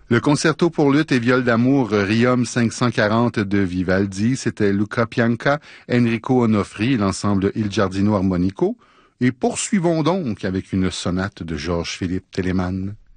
Le concerto pour luth et viol d'amour Riom 540 de Vivaldi, c'était Luca Pianca, Enrico Onofri et l'ensemble Il Giardino Armonico. Et poursuivons donc avec une sonate de Georges-Philippe Telemann.